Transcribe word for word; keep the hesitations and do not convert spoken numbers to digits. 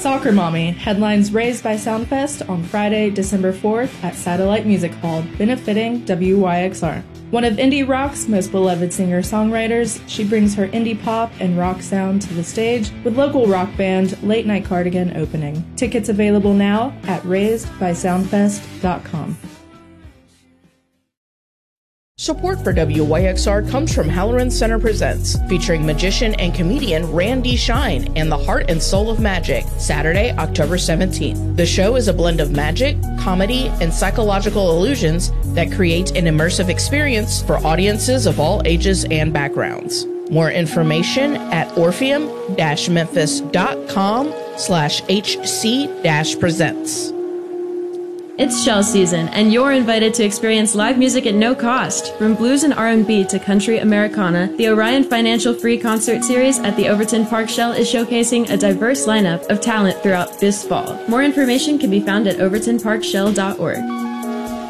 Soccer Mommy headlines Raised by Soundfest on Friday, December fourth at Satellite Music Hall, benefiting W Y X R. One of indie rock's most beloved singer-songwriters, she brings her indie pop and rock sound to the stage with local rock band Late Night Cardigan opening. Tickets available now at raised by soundfest dot com. Support for W Y X R comes from Halloran Center Presents, featuring magician and comedian Randy Shine and the Heart and Soul of Magic, Saturday, October seventeenth. The show is a blend of magic, comedy, and psychological illusions that create an immersive experience for audiences of all ages and backgrounds. More information at orpheum dash memphis dot com slash H C dash presents. It's Shell season, and you're invited to experience live music at no cost. From blues and R and B to country Americana, the Orion Financial Free Concert Series at the Overton Park Shell is showcasing a diverse lineup of talent throughout this fall. More information can be found at overton park shell dot org.